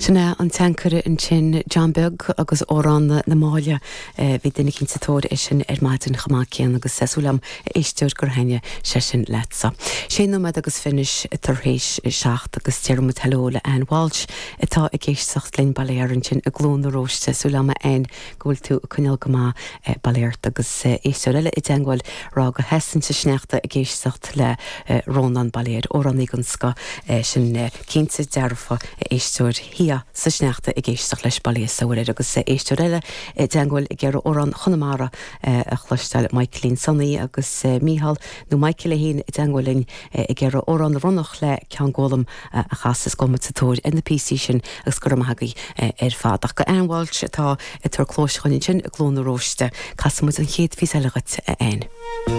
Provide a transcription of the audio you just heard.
Sinna an teancure an sin John Bug agus órán na máile bhí duna cinntatóir is sin maidin chamácéan agus sesúlam éisteúir gur haine sé sin letsa. Sé nóid agus finis tarhéis seacht agus tíirmú talóla an Walsh atá a géisteach linn baléir an sin a glón rós sesúlama ein ghfuil tú chuneal go má baléirt agus éisteúir eile I dangháil rá go hesan sa sneachta a géisteach le rónan baléir órán íganska sin cinnta dearfa éisteúir hia sa sneachta I géisteach leis baléir saoir agus éisteúir eile dangháil I ggéar órán chunamara a chluisteil Michaelín Sonny agus Míhal nó Michael hín dangháilin I ggéar órán runnach le cean ggólam a chasas gomatóir in na PC sin agus gur maithagaí fadach go an Walsh atá tar chlóis chuinn sin a glón róiste casamú an chéad fís eilegat ein.